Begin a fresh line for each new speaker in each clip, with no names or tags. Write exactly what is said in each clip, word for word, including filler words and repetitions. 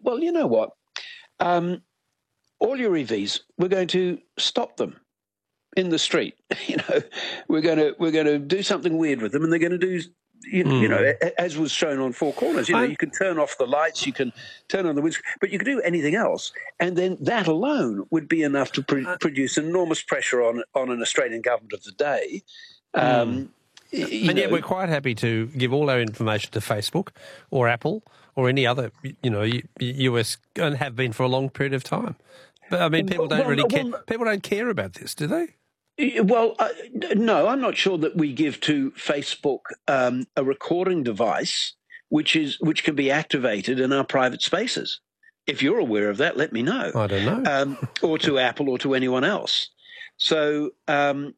well, you know what? Um, all your E Vs, we're going to stop them in the street. You know, we're going to we're going to do something weird with them, and they're going to do. You, mm. you know, as was shown on Four Corners, you know, I, you can turn off the lights, you can turn on the windscreen, but you can do anything else. And then that alone would be enough to pr- produce enormous pressure on on an Australian government of the day. Um,
mm. And yet we're quite happy to give all our information to Facebook or Apple or any other, you know, U S, and have been for a long period of time. But, I mean, people don't well, really well, care. People don't care about this, do they?
Well, uh, no, I'm not sure that we give to Facebook um, a recording device which is which can be activated in our private spaces. If you're aware of that, let me know.
I don't know.
Um, or to Apple or to anyone else. So, um,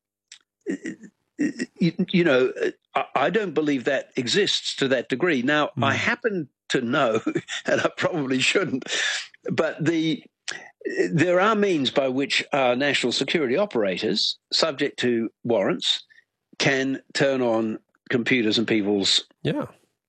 you, you know, I, I don't believe that exists to that degree. Now, mm. I happen to know, and I probably shouldn't, but the... there are means by which our national security operators, subject to warrants, can turn on computers in people's
yeah.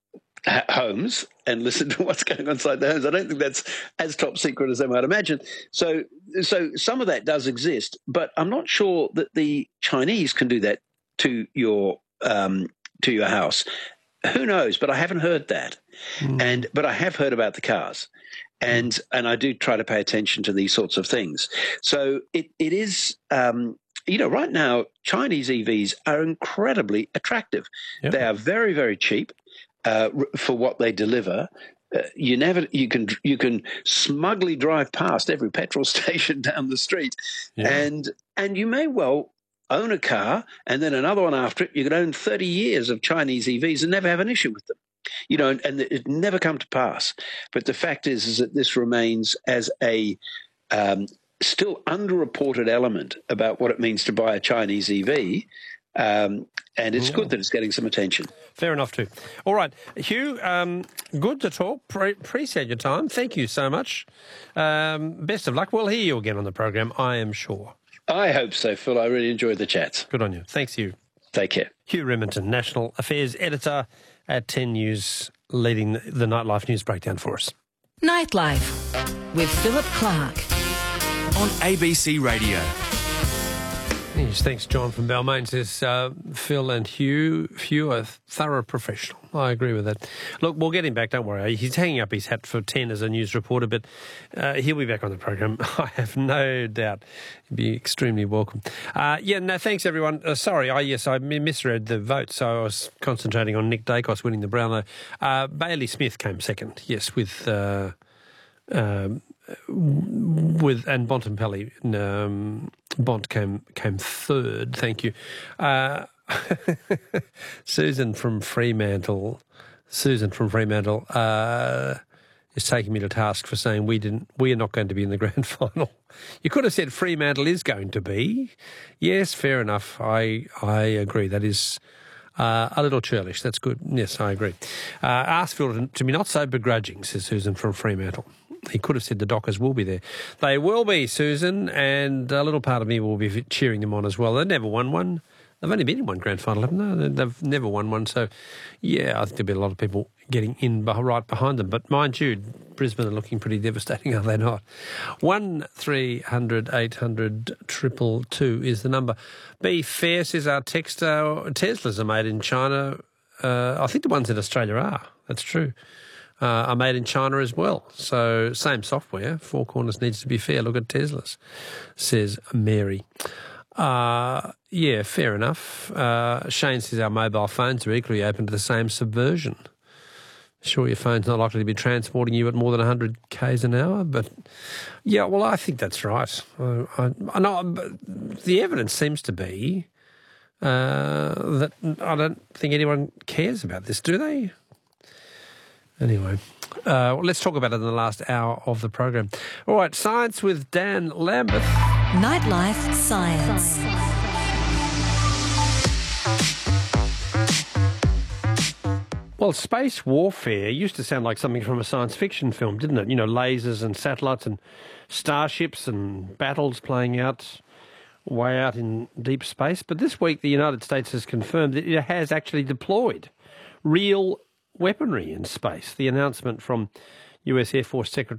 homes and listen to what's going on inside their homes. I don't think that's as top secret as they might imagine. So, so some of that does exist, but I'm not sure that the Chinese can do that to your um, to your house. Who knows? But I haven't heard that, mm. and but I have heard about the cars. And and I do try to pay attention to these sorts of things. So it, it is, um, you know, right now, Chinese E Vs are incredibly attractive. Yep. They are very, very cheap uh, for what they deliver. Uh, you never, you can you can smugly drive past every petrol station down the street, yeah. and and you may well own a car and then another one after it. You could own thirty years of Chinese E Vs and never have an issue with them. You know, and, and it never come to pass. But the fact is, is that this remains as a um, still underreported element about what it means to buy a Chinese E V. Um, and it's yeah. good that it's getting some attention.
Fair enough, too. All right. Hugh, um, good to talk. Pre- appreciate your time. Thank you so much. Um, best of luck. We'll hear you again on the program, I am sure.
I hope so, Phil. I really enjoyed the chats.
Good on you. Thanks, Hugh.
Take care.
Hugh Remington, National Affairs Editor at ten News, leading the Nightlife News Breakdown for us.
Nightlife with Philip Clark
on A B C Radio.
Yes, thanks, John from Balmain says, uh, Phil and Hugh, Hugh are thorough professional. I agree with that. Look, we'll get him back, don't worry. He's hanging up his hat for ten as a news reporter, but uh, he'll be back on the program. I have no doubt. He'll be extremely welcome. Uh, yeah, no, thanks, everyone. Uh, sorry, I yes, I misread the vote, so I was concentrating on Nick Dacos winning the Brownlow. Uh, Bailey Smith came second, yes, with... Uh, um, with and Bontempelli, um, Bont came came third. Thank you, uh, Susan from Fremantle. Susan from Fremantle uh, is taking me to task for saying we didn't. We are not going to be in the grand final. You could have said Fremantle is going to be. Yes, fair enough. I I agree. That is. Uh, a little churlish, that's good. Yes, I agree. Uh, ask Phil to be not so begrudging, says Susan from Fremantle. He could have said the Dockers will be there. They will be, Susan, and a little part of me will be cheering them on as well. They've never won one. They've only been in one grand final, haven't they? They've never won one. So, yeah, I think there'll be a lot of people getting in right behind them. But mind you, Brisbane are looking pretty devastating, are they not? one three hundred eight hundred triple two is the number. Be fair, says our texter. Teslas are made in China. Uh, I think the ones in Australia are. That's true. Uh, are made in China as well. So same software. Four Corners needs to be fair. Look at Teslas, says Mary. Uh, yeah, fair enough. Uh, Shane says our mobile phones are equally open to the same subversion. Sure, your phone's not likely to be transporting you at more than one hundred kays an hour, but yeah, well, I think that's right. I, I, I know the evidence seems to be uh, that I don't think anyone cares about this, do they? Anyway, uh, let's talk about it in the last hour of the program. All right, Science with Dan Lambeth.
Nightlife Science.
Well, space warfare used to sound like something from a science fiction film, didn't it? You know, lasers and satellites and starships and battles playing out way out in deep space. But this week, the United States has confirmed that it has actually deployed real weaponry in space. The announcement from U S Air Force Secretary